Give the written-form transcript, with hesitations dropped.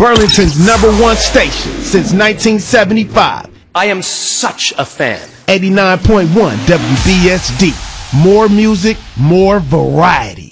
Burlington's #1 station since 1975. I am such a fan. 89.1 WBSD. More music, more variety.